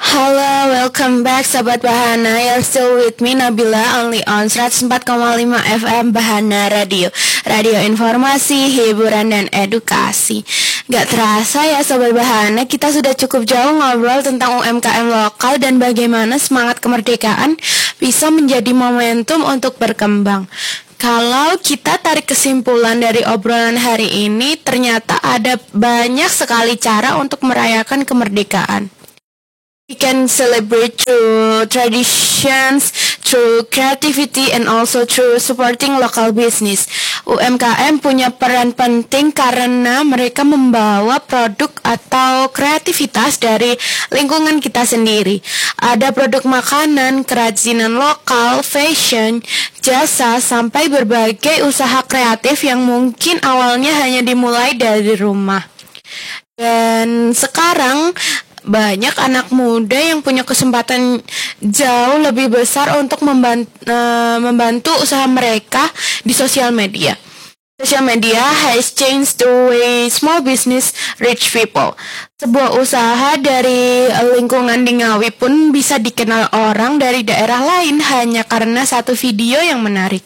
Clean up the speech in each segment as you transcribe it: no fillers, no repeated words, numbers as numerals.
Halo, welcome back Sobat Bahana. You're still with me Nabila, only on 104,5 FM Bahana Radio. Radio informasi, hiburan, dan edukasi. Gak terasa ya Sobat Bahana, kita sudah cukup jauh ngobrol tentang UMKM lokal dan bagaimana semangat kemerdekaan bisa menjadi momentum untuk berkembang. Kalau kita tarik kesimpulan dari obrolan hari ini, ternyata ada banyak sekali cara untuk merayakan kemerdekaan. We can celebrate through traditions, through creativity, and also through supporting local business. UMKM punya peran penting karena mereka membawa produk atau kreativitas dari lingkungan kita sendiri. Ada produk makanan, kerajinan lokal, fashion, jasa, sampai berbagai usaha kreatif yang mungkin awalnya hanya dimulai dari rumah. Dan sekarang banyak anak muda yang punya kesempatan jauh lebih besar untuk membantu usaha mereka di sosial media. Social media has changed the way small business reach people. Sebuah usaha dari lingkungan di Ngawi pun bisa dikenal orang dari daerah lain hanya karena satu video yang menarik.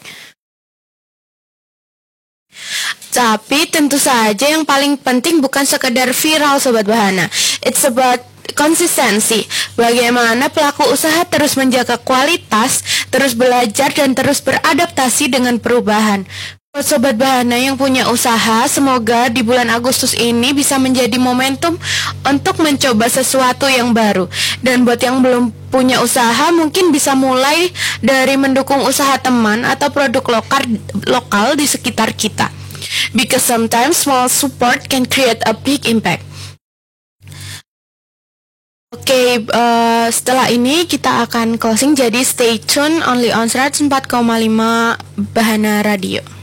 Tapi tentu saja yang paling penting bukan sekedar viral Sobat Bahana. It's about konsistensi. Bagaimana pelaku usaha terus menjaga kualitas, terus belajar, dan terus beradaptasi dengan perubahan. Buat Sobat Bahana yang punya usaha, semoga di bulan Agustus ini bisa menjadi momentum untuk mencoba sesuatu yang baru. Dan buat yang belum punya usaha, mungkin bisa mulai dari mendukung usaha teman atau produk lokal di sekitar kita. Because sometimes small support can create a big impact. Oke, setelah ini kita akan closing, jadi stay tune only on 104,5 Bahana Radio.